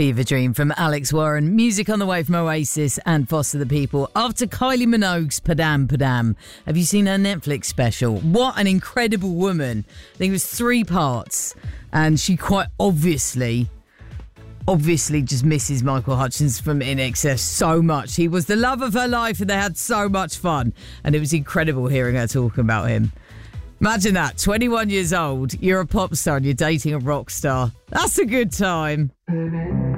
Fever Dream from Alex Warren. Music on the way from Oasis and Foster the People. After Kylie Minogue's Padam Padam. Have you seen her Netflix special? What an incredible woman. I think it was 3 parts. And she quite obviously just misses Michael Hutchence from INXS so much. He was the love of her life and they had so much fun. And it was incredible hearing her talking about him. Imagine that, 21 years old, you're a pop star and you're dating a rock star. That's a good time.